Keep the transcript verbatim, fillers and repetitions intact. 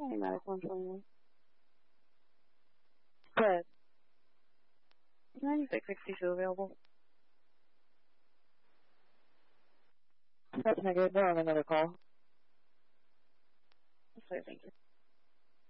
Hey, Medic one twenty-one. Good. ninety-six sixty-two available. That's negative. They're on another call. Okay, thank you.